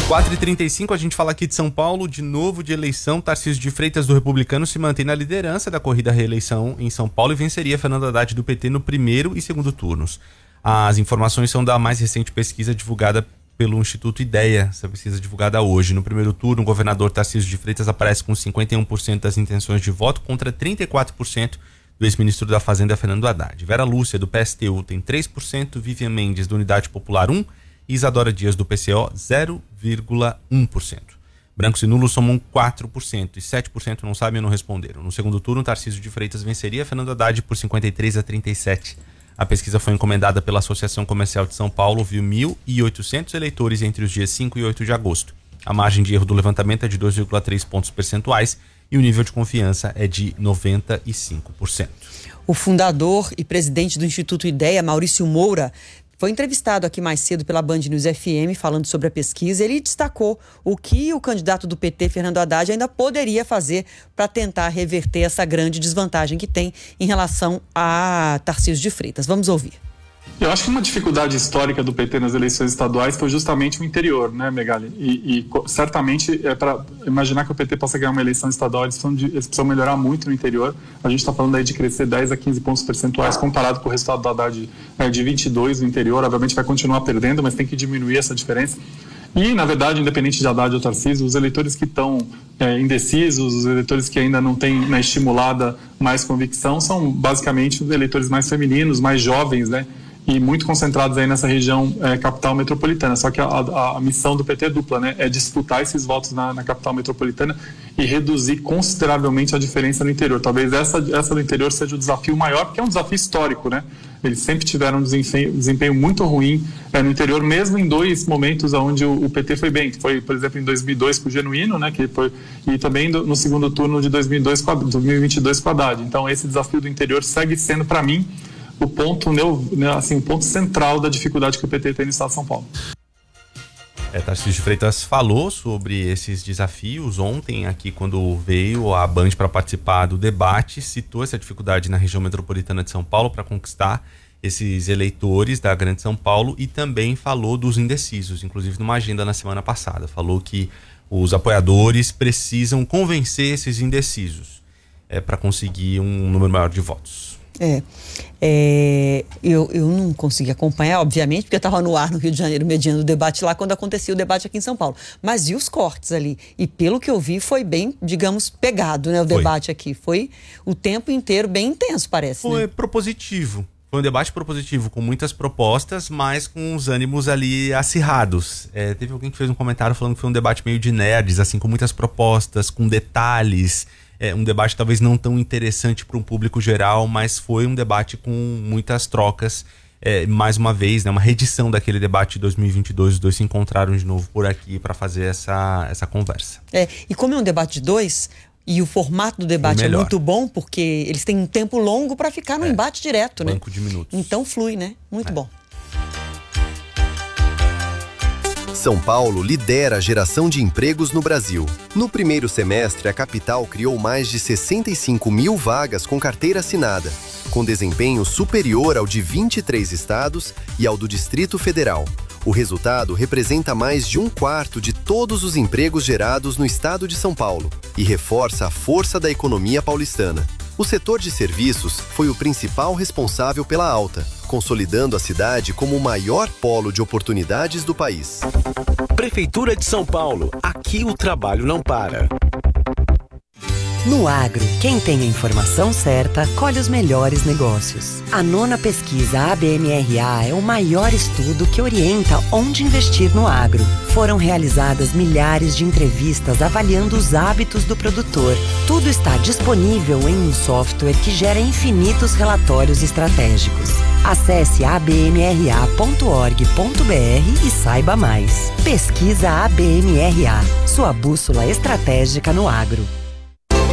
4h35, a gente fala aqui de São Paulo, de novo de eleição. Tarcísio de Freitas, do Republicano, se mantém na liderança da corrida à reeleição em São Paulo e venceria Fernando Haddad, do PT, no primeiro e segundo turnos. As informações são da mais recente pesquisa divulgada pelo Instituto Ideia, essa pesquisa divulgada hoje. No primeiro turno, o governador Tarcísio de Freitas aparece com 51% das intenções de voto contra 34% do ex-ministro da Fazenda, Fernando Haddad. Vera Lúcia, do PSTU, tem 3%, Vivian Mendes, do Unidade Popular, 1%, e Isadora Dias, do PCO, 0,1%. Brancos e nulos somam 4% e 7% não sabem ou não responderam. No segundo turno, Tarcísio de Freitas venceria Fernando Haddad por 53-37. A pesquisa foi encomendada pela Associação Comercial de São Paulo, viu 1.800 eleitores entre os dias 5 e 8 de agosto. A margem de erro do levantamento é de 2,3 pontos percentuais e o nível de confiança é de 95%. O fundador e presidente do Instituto Ideia, Maurício Moura, foi entrevistado aqui mais cedo pela Band News FM falando sobre a pesquisa. Ele destacou o que o candidato do PT, Fernando Haddad, ainda poderia fazer para tentar reverter essa grande desvantagem que tem em relação a Tarcísio de Freitas. Vamos ouvir. Eu acho que uma dificuldade histórica do PT nas eleições estaduais foi justamente o interior, né, Megali? E certamente, para imaginar que o PT possa ganhar uma eleição estadual, eles precisam melhorar muito no interior. A gente está falando aí de crescer 10 a 15 pontos percentuais comparado com o resultado do Haddad de 22 no interior. Obviamente vai continuar perdendo, mas tem que diminuir essa diferença. E, na verdade, independente de Haddad ou Tarcísio, os eleitores que estão indecisos, os eleitores que ainda não têm estimulada mais convicção, são basicamente os eleitores mais femininos, mais jovens, né? E muito concentrados aí nessa região capital metropolitana. Só que a missão do PT é dupla, né? É disputar esses votos na capital metropolitana e reduzir consideravelmente a diferença no interior. Talvez essa do interior seja o desafio maior, porque é um desafio histórico, né? Eles sempre tiveram um desempenho muito ruim no interior, mesmo em dois momentos onde o PT foi bem. Foi, por exemplo, em 2002 com o Genuíno, né? E também no segundo turno de 2022 com a Haddad. Então, esse desafio do interior segue sendo, para mim, o ponto central da dificuldade que o PT tem no estado de São Paulo. Tarcísio de Freitas falou sobre esses desafios ontem aqui quando veio a Band para participar do debate, citou essa dificuldade na região metropolitana de São Paulo para conquistar esses eleitores da Grande São Paulo e também falou dos indecisos, inclusive numa agenda na semana passada. Falou que os apoiadores precisam convencer esses indecisos para conseguir um número maior de votos. Eu não consegui acompanhar, obviamente, porque eu estava no ar no Rio de Janeiro, mediando o debate lá, quando acontecia o debate aqui em São Paulo. Mas vi os cortes ali. E pelo que eu vi, foi bem, digamos, pegado, né? O debate aqui. Foi o tempo inteiro bem intenso, parece. Foi, né? Propositivo. Foi um debate propositivo, com muitas propostas, mas com os ânimos ali acirrados. Teve alguém que fez um comentário falando que foi um debate meio de nerds, assim, com muitas propostas, com detalhes. Um debate talvez não tão interessante para um público geral, mas foi um debate com muitas trocas. Mais uma vez, né, uma reedição daquele debate de 2022, os dois se encontraram de novo por aqui para fazer essa conversa. E como é um debate de dois, e o formato do debate é muito bom, porque eles têm um tempo longo para ficar no embate direto, né? Banco de minutos. Então flui, né? Muito bom. São Paulo lidera a geração de empregos no Brasil. No primeiro semestre, a capital criou mais de 65 mil vagas com carteira assinada, com desempenho superior ao de 23 estados e ao do Distrito Federal. O resultado representa mais de 1/4 de todos os empregos gerados no estado de São Paulo e reforça a força da economia paulistana. O setor de serviços foi o principal responsável pela alta, consolidando a cidade como o maior polo de oportunidades do país. Prefeitura de São Paulo. Aqui o trabalho não para. No agro, quem tem a informação certa, colhe os melhores negócios. A 9ª pesquisa ABMRA é o maior estudo que orienta onde investir no agro. Foram realizadas milhares de entrevistas avaliando os hábitos do produtor. Tudo está disponível em um software que gera infinitos relatórios estratégicos. Acesse abmra.org.br e saiba mais. Pesquisa ABMRA, sua bússola estratégica no agro.